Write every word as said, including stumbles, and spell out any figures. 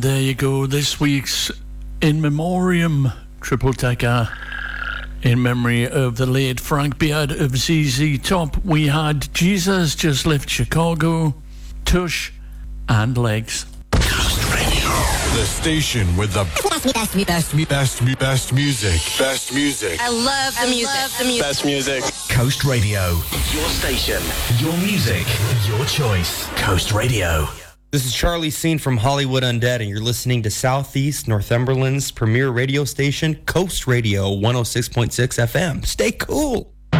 There you go, this week's In Memoriam triple decker in memory of the late Frank Beard of Z Z Top. We had Jesus Just Left Chicago, Tush, and Legs. Coast Radio, the station with the best, best, best, best, best music. Best music. I love the music. Love the music. Best music. Coast Radio, your station, your music, your choice. Coast Radio. This is Charlie Scene from Hollywood Undead, and you're listening to Southeast Northumberland's premier radio station, Coast Radio one oh six point six F M. Stay cool.